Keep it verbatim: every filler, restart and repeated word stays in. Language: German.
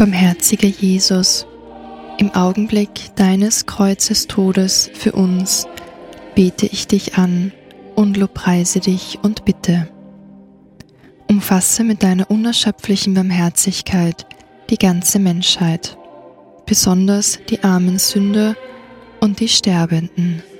Barmherziger Jesus, im Augenblick deines Kreuzes Todes für uns bete ich dich an und lobpreise dich und bitte. Umfasse mit deiner unerschöpflichen Barmherzigkeit die ganze Menschheit, besonders die armen Sünder und die Sterbenden.